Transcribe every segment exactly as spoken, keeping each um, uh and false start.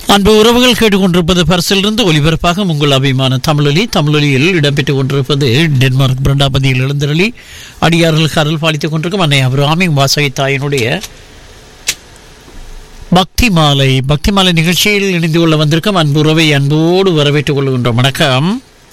அன்பு உறவுகள் கேட்டுக்கொண்டிருப்பது பரிசிலிருந்து ஒலிபரப்பாக உங்கள் அபிமான தமிழொலி. தமிழொலியில் இடம்பெற்றுக் கொண்டிருப்பது டென்மார்க் பிரண்டாபதியில் எழுந்தருளி அடியார்களுக்கு அருள் பாலித்துக் கொண்டிருக்கும் அன்னை அபிராமி வாசகி தாயினுடைய பக்தி மாலை பக்தி மாலை நிகழ்ச்சியில் இணைந்து கொள்ள வந்திருக்கும் அன்பு உறவை அன்போடு வரவேற்றுக் கொள்கின்றோம். வணக்கம்.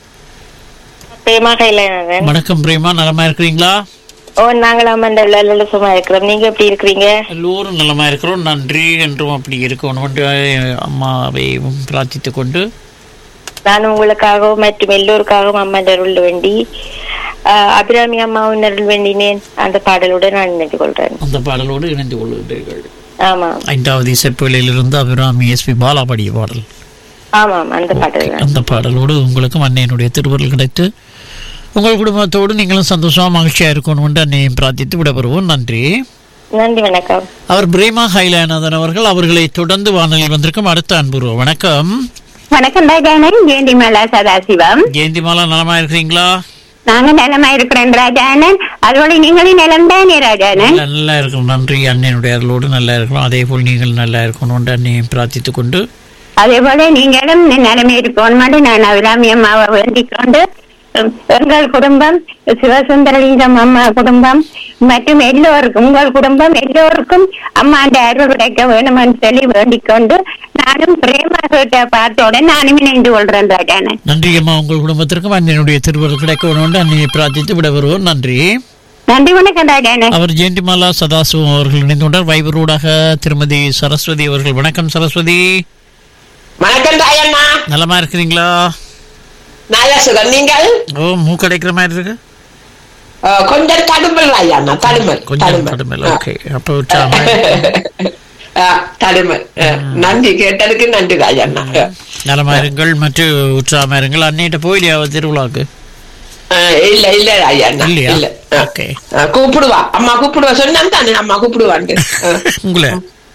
வணக்கம் பிரேமா, நலமா இருக்கிறீங்களா? ஓ, நாங்கள் சும்மா இருக்கிறோம். நீங்க எப்படி இருக்கிறீங்க? எல்லோரும் நலமா இருக்கிறோம், நன்றி என்றும் அப்படி இருக்கணும். அம்மாவையும் பிரார்த்தித்துக் கொண்டு நான் உங்களுக்காகவும் மற்றும் எல்லோருக்காகவும் அம்மா அருள் வேண்டி அபிராமி அம்மாவின் அருள் வேண்டினேன். அந்த பாடலோடு நான் இணைந்து கொள்றேன். அந்த பாடலோடு இணைந்து கொள்கிறீர்கள். ஆமா, ஐந்தாவது செப்பலிலிருந்து அபிராமி எஸ் பி பாலா பாடிய பாடல். ஆமாம், அந்த பாடல். அந்த பாடலோடு உங்களுக்கும் அன்னையினுடைய திருவருள் கிடைத்து உங்கள் குடும்பத்தோடு நீங்களும் சந்தோஷமா மகிழ்ச்சியா இருக்கணும் என்று அன்னையும் பிரார்த்தித்து விடப்பெறுவோம். நன்றி. நன்றி, வணக்கம். அவர் பிரேமா ஹைலாநாதன் அவர்கள். அவர்களை தொடர்ந்து வானொலியில் வந்திருக்கும் அடுத்த அன்புருவ. வணக்கம். வணக்கம் ராஜானன். ஜெயந்திமாலா சதாசிவம். ஜெயந்திமாலா, நலமா இருக்கிறீங்களா? நாங்க நலமா இருக்கிறேன் ராஜானன். அதோட நீங்களும் நலம் தானே ராஜானன்? நல்லா இருக்கணும், நன்றி. அன்னையினுடைய அருளோடு நல்லா இருக்கணும். அதே போல் நீங்கள் நல்லா இருக்கணும் என்று அன்னையும் பிரார்த்தித்துக் கொண்டு அதே போல நீங்களும் நலமே இருக்கணும். நான் அபிராமி அம்மாவை வேண்டிக் கொண்டு எங்கள் குடும்பம், சிவசுந்தரலிங்கம் அம்மா குடும்பம் மற்றும் எல்லோருக்கும், உங்கள் குடும்பம் எல்லோருக்கும் அம்மா அந்த அருள் கிடைக்க வேணும் என்று சொல்லி வேண்டிக் கொண்டு நானும் பிரேமா கேட்ட பார்த்தோட நானும் இணைந்து கொள்றேன் ராஜானன். நன்றி அம்மா. உங்கள் குடும்பத்திற்கும் அன்னையினுடைய திருவருள் கிடைக்க வேணும் என்று அன்னையை பிரார்த்தித்து விட வருவோம். நன்றி. நன்றி, வணக்கம் ராஜானன். அவர் ஜெயந்திமாலா சதாசிவம் அவர்கள் இணைந்து கொண்டார். வைபரூடாக திருமதி சரஸ்வதி அவர்கள். வணக்கம் சரஸ்வதி. வணக்கம் தாயண்ணா. நலமா இருக்கிறீங்களா? நல்ல சுகம். நீங்கள்? ஓ, மூக்கடைக்கிற மாதிரி இருக்கு. கொஞ்சம் தடுமல் ஐயா, தடுமல் கொஞ்சம் தடுமல். ஓகே, அப்போ தடுமல். நன்றி, கேட்டதுக்கு நன்றி ஐயா. நலமா இருங்கள் மற்றும் உற்சாகமா இருங்கள். அன்னையிட்ட போயிலையா திருவிழாக்கு? இல்ல இல்ல ஐயா, இல்ல. கூப்பிடுவா அம்மா, கூப்பிடுவா சொன்னா தானே அம்மா கூப்பிடுவான்னு உங்களை.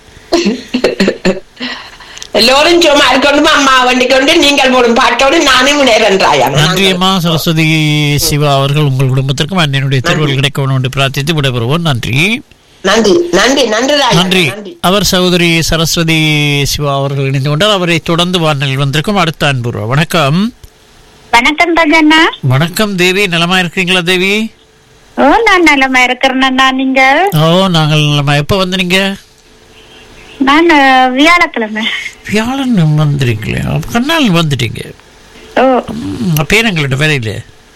எல்லோரும் சும்மா இருக்கணும், அம்மா வண்டி கொண்டு நீங்கள் போடும் பாட்டோடு நானும் நேரன்றாயா. நன்றி அம்மா. சரஸ்வதி சிவா அவர்கள் உங்கள் குடும்பத்திற்கும் அன்னையினுடைய திருவள்ளுவர் கிடைக்கணும் என்று பிரார்த்தித்து விடைபெறுவோம். நன்றி. நன்றி நன்றி நன்றி. அவர் சகோதரி சரஸ்வதி சிவா அவர்கள் இணைந்து கொண்டார். அவரை தொடர்ந்து வானொலியில் வந்திருக்கும் அடுத்த அன்புருவா. வணக்கம். வணக்கம் ராஜண்ணா. வணக்கம் தேவி. நலமா இருக்கிறீங்களா தேவி? ஓ, நான் நலமா இருக்கிறேன்னா. நீங்க? ஓ, நாங்கள் நலமா. எப்ப வந்து நீங்க? நான் வியாழக்கிழமை. வியாழன் வந்துருக்கீங்களா? கண்ணால் வந்துட்டீங்க. ஓ, பேரங்களோட வேலை இல்ல,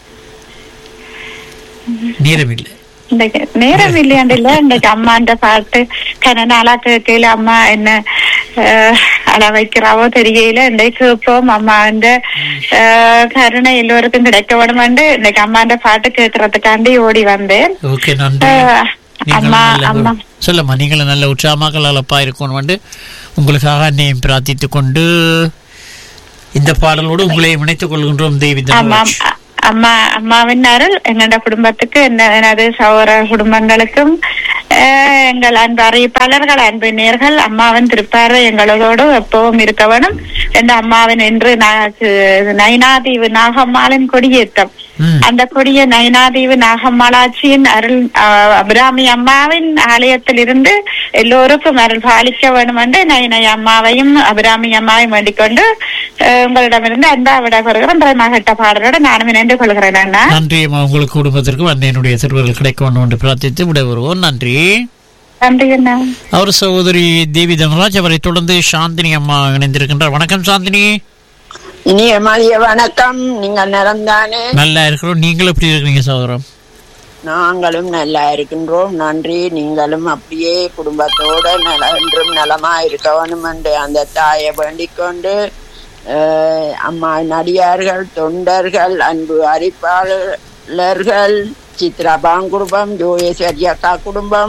நேரம் இல்லை. நேரம் இல்லையாண்டு இல்ல. இன்னைக்கு அம்மாண்ட பாட்டு கன நாளா கேட்கல. அம்மா என்ன அழ வைக்கிறாவோ தெரியல. இன்னைக்கு கேட்போம். அம்மா வந்து கருணை எல்லோருக்கும் கிடைக்க வேணுமெண்டு இன்னைக்கு அம்மாண்ட பாட்டு கேட்கறதுக்காண்டி ஓடி வந்தேன். ஓகே, நன்றி. சொல்லம்மா, நீங்களும் நல்ல உற்சாகமாக அளப்பா இருக்கணும். உங்களுக்காக அன்னையும் பிரார்த்தித்துக் கொண்டு இந்த பாடலோடு உங்களை இணைத்துக் கொள்கின்றோம். தேவி அம்மா அம்மாவின் அருள் எங்களோட குடும்பத்துக்கு, எனது சகோதர குடும்பங்களுக்கும், எங்கள் அன்பு அறிவிப்பாளர்கள், அன்பு நேர்கள், அம்மாவின் திருப்பார்வை எங்களோடு எப்பவும் இருக்க வேணும். இந்த அம்மாவின் என்று நைனாதீவு நாகம்மாளின் கொடியேற்றம், அந்த கொடிய நைனாதீவு நாகம்மாளாட்சியின் அருள் அபிராமி அம்மாவின் ஆலயத்தில் இருந்து எல்லோருக்கும் அருள் பாலிக்க வேண்டும் என்று நைனை அம்மாவையும் அபிராமி அம்மாவையும் வேண்டிக் கொண்டு உங்களிடமிருந்து அன்பா விட கொள்கிறேன். மகிட்ட பாடலோட நானும் இணைந்து கொள்கிறேன். அண்ணா, நன்றி அம்மா. உங்களுக்கு குடும்பத்திற்கும் அன்னையினுடைய திருவருள் கிடைக்க வேண்டும் என்று பிரார்த்தித்து விட வருவோம். நன்றி. நன்றி அண்ணா. அவர் சகோதரி தேவி தனராஜ். அவரை தொடர்ந்து சாந்தினி அம்மா இணைந்திருக்கின்றார். வணக்கம் சாந்தினி. இனிய மதிய வணக்கம். நீங்க நலம்தானே? நல்லா இருக்கிறோம். நீங்களும் எப்படி இருக்கிறீங்க சகோதரம்? நாங்களும் நல்லா இருக்கின்றோம், நன்றி. நீங்களும் அப்படியே குடும்பத்தோட நல என்றும் நலமா இருக்கணும் என்று அந்த தாயை வேண்டிக் கொண்டு அம்மா நடிகார்கள், தொண்டர்கள், அன்பு அறிப்பாளர்கள், சித்ரா பாங் குடும்பம், ஜோயேஸ்வரி அக்கா குடும்பம்,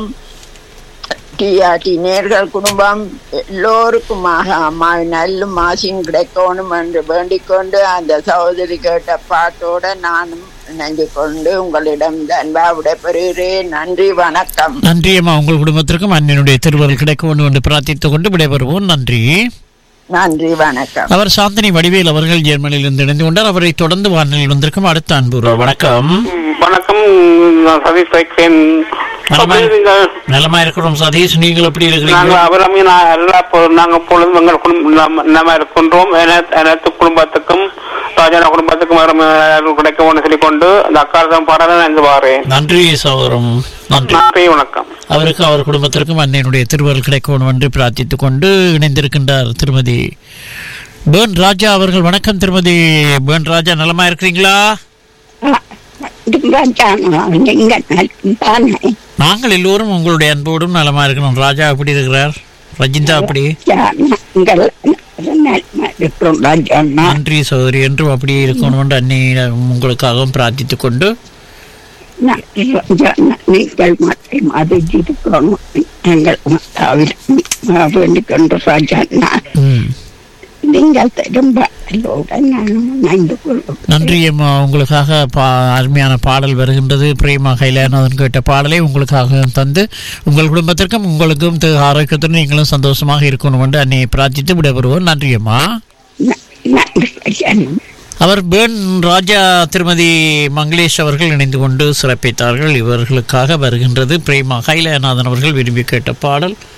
டிஆர்டி நேர்கள் குடும்பம் எல்லோருக்குமாக அம்மாவின் நல்லும் ஆசையும் கிடைக்கணும் என்று வேண்டிக் கொண்டு அந்த சகோதரி கேட்ட பாட்டோட நானும் இணைந்து கொண்டு உங்களிடம் அன்பா விடைபெறுகிறேன். நன்றி, வணக்கம். நன்றி அம்மா. உங்கள் குடும்பத்திற்கும் அன்னையினுடைய திருவருள் கிடைக்க வேண்டும் என்று பிரார்த்தித்துக் கொண்டு விடைபெறுவோம். நன்றி. நன்றி, வணக்கம். அவர் சாந்தினி வடிவேல் அவர்கள் ஜெர்மனியில் இருந்து இணைந்து கொண்டார். அவரை தொடர்ந்து வானொலியில் வந்திருக்கும் அடுத்த அன்பு. வணக்கம். வணக்கம், சதீஷ் வைக்கிறேன். நலமா இருக்கிறோம் சதீஷ், நீங்கள் எப்படி இருக்கிறீங்க? நாங்க பொழுதும் எங்கள் குடும்பம் இருக்கின்றோம். அனைத்து குடும்பத்துக்கும் ராஜான குடும்பத்துக்கும் கிடைக்கும் சொல்லி கொண்டு அந்த அக்காலம் பாடல நன்றி. நன்றி சகோதரம், நன்றி, வணக்கம். அவருக்கு அவர் குடும்பத்திற்கும் அன்னையினுடைய திருவருள் கிடைக்கணும் என்று பிரார்த்தித்துக் கொண்டு இணைந்திருக்கின்றார் திருமதி பேர்ன் ராஜா அவர்கள். வணக்கம் திருமதி பேர்ன் ராஜா, நலமா இருக்கிறீங்களா? நாங்கள் எல்லோரும் உங்களுடைய அன்போடும் நலமா இருக்கணும். ராஜா எப்படி இருக்கிறார்? ரஜிந்தா அப்படி? நன்றி சகோதரி, என்றும் அப்படியே இருக்கணும் என்று அன்னை உங்களுக்காகவும் பிரார்த்தித்துக் கொண்டு நீங்கள் மற்றும் அது இருக்கணும் எங்கள் வேண்டிக் கொண்டு ராஜா நீங்கள் திரும்ப நன்றி அம்மா. உங்களுக்காக அருமையான பாடல் வருகின்றது. பிரேமா கைலாநாதன் கேட்ட பாடலை உங்களுக்காக தந்து உங்கள் குடும்பத்திற்கும் உங்களுக்கும் ஆரோக்கியத்துடன் நீங்களும் சந்தோஷமாக இருக்கணும் என்று அன்னையை பிரார்த்தித்து விடைபெறுவோம். நன்றி அம்மா. அவர் பேர்ன் ராஜா திருமதி மங்களேஷ் அவர்கள் இணைந்து கொண்டு சிறப்பித்தார்கள். இவர்களுக்காக வருகின்றது பிரேமா கைலாநாதன் அவர்கள் விரும்பி கேட்ட பாடல்.